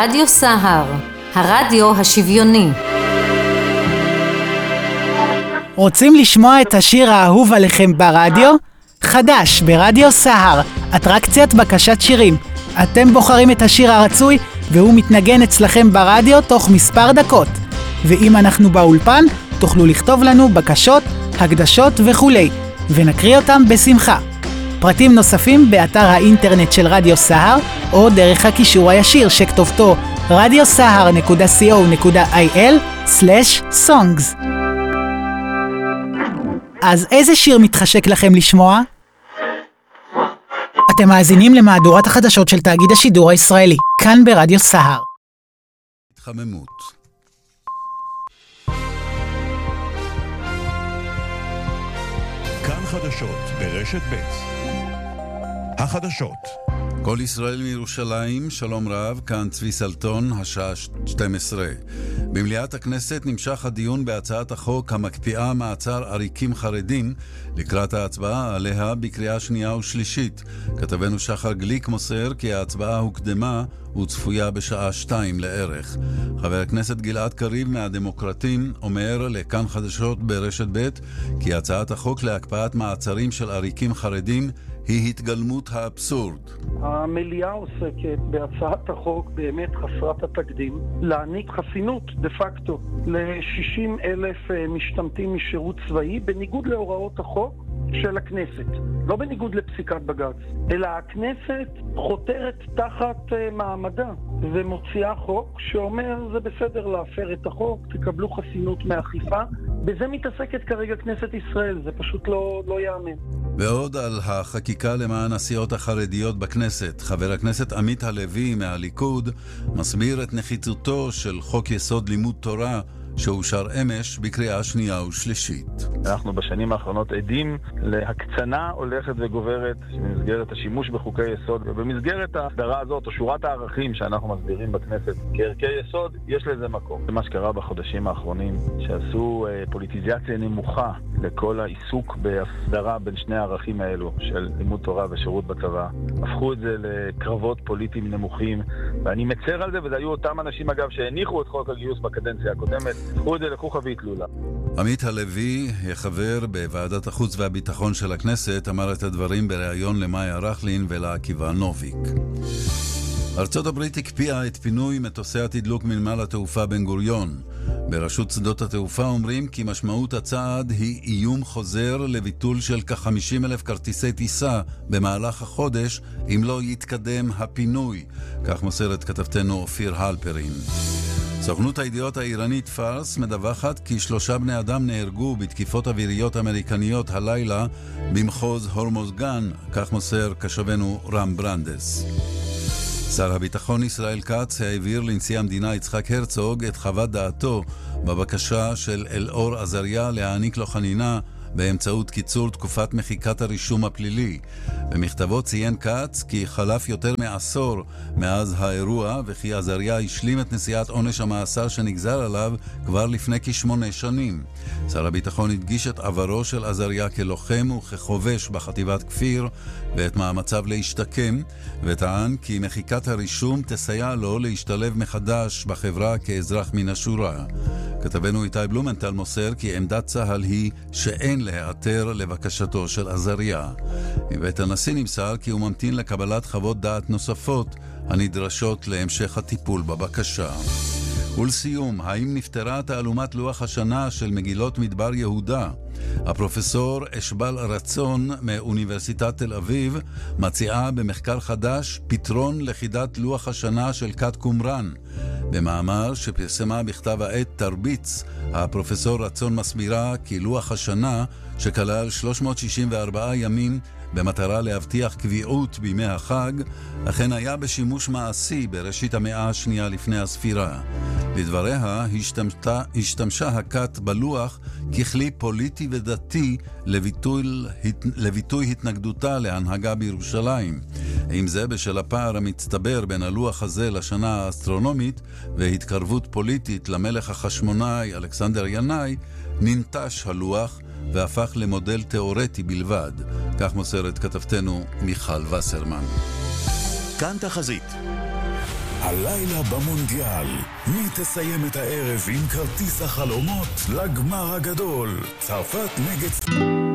רדיו סהר, הרדיו השוויוני. רוצים לשמוע את השיר האהוב עליכם ברדיו? חדש ברדיו סהר, אטרקציית בקשת שירים. אתם בוחרים את השיר הרצוי והוא מתנגן אצלכם ברדיו תוך מספר דקות. ואם אנחנו באולפן, תוכלו לכתוב לנו בקשות, הקדשות וכולי, ונקריא אותם בשמחה. פרטים נוספים באתר האינטרנט של רדיו סהר, או דרך הקישור הישיר שכתובתו radiosahar.co.il/songs. אז איזה שיר מתחשק לכם לשמוע? אתם מאזינים למהדורת החדשות של תאגיד השידור הישראלי, כאן ברדיו סהר. התחממות. כאן חדשות ברשת ב'. החדשות. כל ישראל מירושלים, שלום רב, כאן צבי סלטון, השעה 12. במליאת הכנסת נמשך הדיון בהצעת החוק המקפיאה מעצר עריקים חרדים לקראת ההצבעה עליה בקריאה שנייה ושלישית. כתבנו שחר גליק מוסר כי ההצבעה הוקדמה וצפויה בשעה 2 לערך. חבר הכנסת גלעד קריב מהדמוקרטים אומר לכאן חדשות ברשת ב' כי הצעת החוק להקפאת מעצרים של עריקים חרדים היא התגלמות האבסורד. המליאה עוסקת בהצעת החוק באמת חסרת התקדים להעניק חסינות דה פקטו ל-60,000 משתמטים משירות צבאי בניגוד להוראות החוק של הכנסת, לא בניגוד לפסיקת בג"ץ, אלא הכנסת חותרת תחת מעמדה ומוציאה חוק שאומר זה בסדר להפר את החוק, תקבלו חסינות מאכיפה. בזה מתעסקת כרגע כנסת ישראל, זה פשוט לא יאמן. ועוד על החקיקה למען הסיעות החרדיות בכנסת, חבר הכנסת עמית הלוי מהליכוד מסביר את נחיצותו של חוק יסוד לימוד תורה שאושר אמש בקריאה שנייה ושלישית. אנחנו בשנים האחרונות עדים להקצנה הולכת וגוברת במסגרת השימוש בחוקי יסוד, ובמסגרת ההסדרה הזאת או שורת הערכים שאנחנו מסבירים בכנסת כערכי יסוד, יש לזה מקום. מה שקרה בחודשים האחרונים, שעשו פוליטיזציה נמוכה לכל העיסוק בהסדרה בין שני הערכים האלו של לימוד תורה ושירות בצבא, הפכו את זה לקרבות פוליטיים נמוכים, ואני מצר על זה, וזה היו אותם אנשים אגב שהניחו את חוק הגיוס בקדנציה הקודמת, הפכו את זה לכוחה והתלולה. עמית הלוי, חבר בוועדת החוץ והביטחון של הכנסת, אמר את הדברים בריאיון למאיה רכלין ולעקיבא נוביק. ארצות הברית הקפיאה את פינוי מטוסי התדלוק מנמל התעופה בן גוריון. ברשות שדות התעופה אומרים כי משמעות הצעד היא איום חוזר לביטול של כ-50,000 כרטיסי טיסה במהלך החודש אם לא יתקדם הפינוי, כך מוסרת כתבתנו אופיר הלפרין. סוכנות הידיעות האיראנית פארס מדווחת כי 3 בני אדם נהרגו בתקיפות אוויריות אמריקניות הלילה במחוז הורמוזגן, כך מוסר קשבנו רם ברנדס. שר הביטחון ישראל כץ העביר לנשיא המדינה יצחק הרצוג את חוות דעתו בבקשה של אלאור עזריה להעניק לו חנינה באמצעות קיצור תקופת מחיקת הרישום הפלילי. במכתבו ציין כץ כי חלף יותר מעשור מאז האירוע וכי עזריה השלים את נשיאת עונש המאסר שנגזר עליו כבר לפני כ8 שנים. שר הביטחון הדגיש את עברו של עזריה כלוחם וכחובש בחטיבת כפיר ואת מאמציו להשתקם, וטען כי מחיקת הרישום תסייע לו להשתלב מחדש בחברה כאזרח מן השורה. כתבנו איתי בלומנטל מוסר כי עמדת צה"ל היא שאין להיעתר לבקשתו של עזריה. מבית הנשיא נמסר כי הוא ממתין לקבלת חוות דעת נוספות הנדרשות להמשך הטיפול בבקשה. ולסיום, האם נפתרה תעלומת לוח השנה של מגילות מדבר יהודה? הפרופסור אשבל רצון מאוניברסיטת תל אביב מציעה במחקר חדש פתרון לחידת לוח השנה של כת קומראן. במאמר שפרסמה בכתב העת תרביץ, הפרופסור רצון מסבירה כי לוח השנה שכלל 364 ימים במטרה להבטיח קביעות בימי החג, אכן היה בשימוש מעשי בראשית המאה השנייה לפני הספירה. לדבריה, השתמשה הכת בלוח ככלי פוליטי ודתי לביטוי התנגדותה להנהגה בירושלים. עם זה בשל הפער המצטבר בין הלוח הזה לשנה האסטרונומית והתקרבות פוליטית למלך החשמונאי אלכסנדר ינאי, ננטש הלוח והפך למודל תיאורטי בלבד. כך מוסרת כתבתנו מיכל וסרמן. כאן תחזית. הלילה במונדיאל, מי תסיים את הערב עם כרטיס החלומות לגמר הגדול? צרפת נגד